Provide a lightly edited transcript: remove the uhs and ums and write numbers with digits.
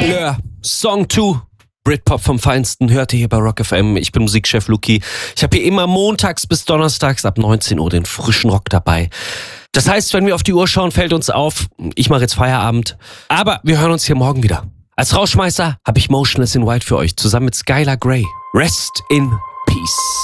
Blur, Song 2. Britpop vom Feinsten hört ihr hier bei Rock FM. Ich bin Musikchef Luki. Ich habe hier immer montags bis donnerstags ab 19 Uhr den frischen Rock dabei. Das heißt, wenn wir auf die Uhr schauen, fällt uns auf, ich mache jetzt Feierabend. Aber wir hören uns hier morgen wieder. Als Rausschmeißer habe ich Motionless in White für euch, zusammen mit Skylar Grey. Rest in Peace.